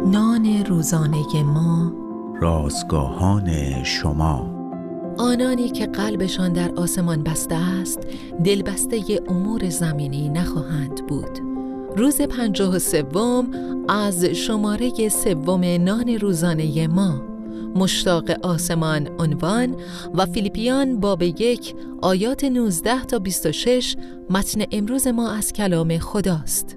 نان روزانه ما، رازگاهان شما. آنانی که قلبشان در آسمان بسته است، دلبسته امور زمینی نخواهند بود. روز 53 از شماره 3 نان روزانه ما، مشتاق آسمان عنوان و فیلیپیان باب 1 آیات 19 تا 26 متن امروز ما از کلام خداست.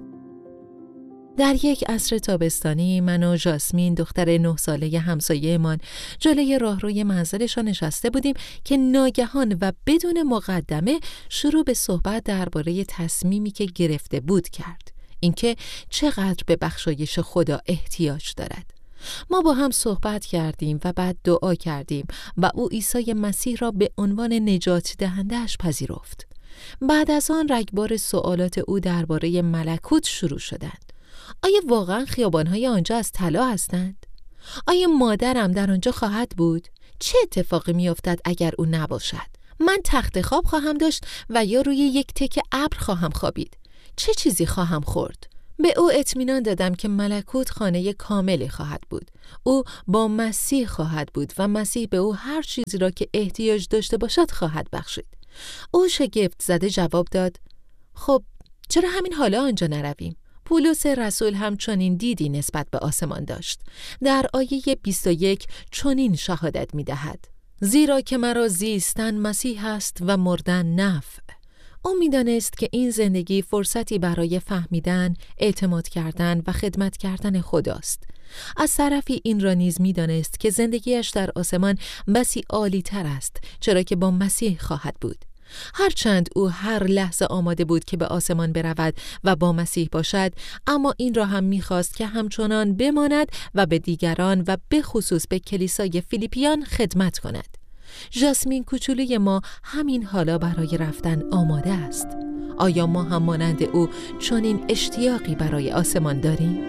در یک عصر تابستانی من و جاسمین دختر 9 ساله همسایه‌مان جلوی راهروی منزلشان نشسته بودیم که ناگهان و بدون مقدمه شروع به صحبت درباره تصمیمی که گرفته بود کرد، اینکه چقدر به بخشایش خدا احتیاج دارد. ما با هم صحبت کردیم و بعد دعا کردیم و او عیسی مسیح را به عنوان نجات دهنده‌اش پذیرفت. بعد از آن رگبار سوالات او درباره ملکوت شروع شدند. آیا واقعا خیابان‌های آنجا از طلا هستند؟ آیا مادرم در آنجا خواهد بود؟ چه اتفاقی می‌افتد اگر او نباشد؟ من تخت خواب خواهم داشت و یا روی یک تکه ابر خواهم خوابید؟ چه چیزی خواهم خورد؟ به او اطمینان دادم که ملکوت خانه کاملی خواهد بود. او با مسیح خواهد بود و مسیح به او هر چیزی را که احتیاج داشته باشد خواهد بخشید. او شگفت زده جواب داد: خب چرا همین حالا آنجا نرویم؟ پولس رسول هم چنین دیدی نسبت به آسمان داشت. در آیه 21 چنین شهادت می‌دهد: زیرا که مرا زیستن مسیح است و مردن نفع. او می‌دانست که این زندگی فرصتی برای فهمیدن، اعتماد کردن و خدمت کردن خداست. از طرفی این را نیز می‌دانست که زندگیش در آسمان بسی عالی‌تر است، چرا که با مسیح خواهد بود. هرچند او هر لحظه آماده بود که به آسمان برود و با مسیح باشد، اما این را هم می‌خواست که همچنان بماند و به دیگران و به خصوص به کلیسای فیلیپیان خدمت کند. جاسمین کوچولوی ما همین حالا برای رفتن آماده است. آیا ما هم مانند او چنین اشتیاقی برای آسمان داریم؟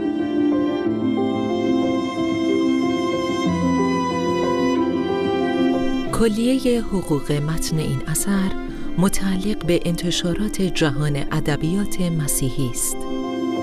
کلیه حقوق متن این اثر متعلق به انتشارات جهان ادبیات مسیحی است.